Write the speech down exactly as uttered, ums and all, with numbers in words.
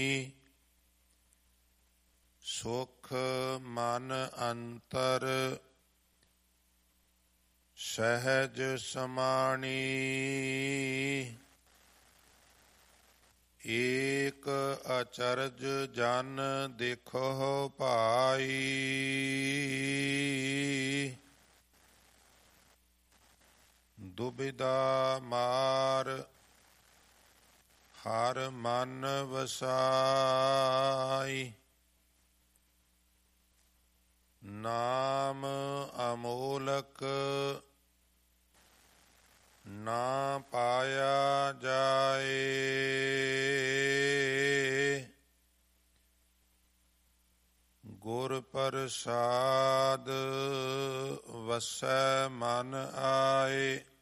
ਸੁਖ ਮਨ ਅੰਤਰ ਸਹਿਜ ਸਮਾਣੀ। ਏਕ ਅਚਰਜ ਜਨ ਦੇਖੋ ਭਾਈ। ਦੁਬਿਧਾ ਮਾਰ ਹਰ ਮਨ ਵਸਾਈ। ਨਾਮ ਅਮੋਲਕ ਨਾ ਪਾਇਆ ਜਾਏ। ਗੁਰ ਪ੍ਰਸਾਦ ਵਸੈ ਮਨ ਆਏ।